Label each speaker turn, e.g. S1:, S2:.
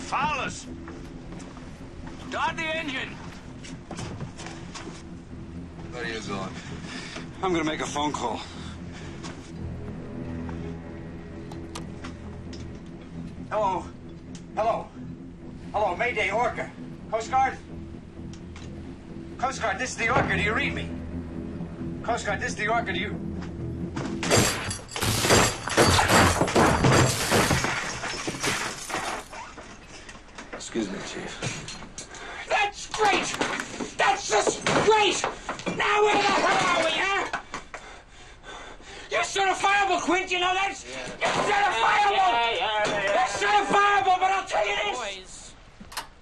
S1: Fowlers! Start the engine!
S2: What are you doing?
S3: I'm gonna make a phone call.
S4: Hello? Hello? Hello, Mayday, Orca. Coast Guard? Coast Guard, this is the Orca. Do you read me? Coast Guard, this is the Orca. Do you...
S2: Excuse me, Chief.
S4: That's great! That's just great! Now where the hell are we, huh? You're certifiable, Quint, you know that?
S2: Yeah.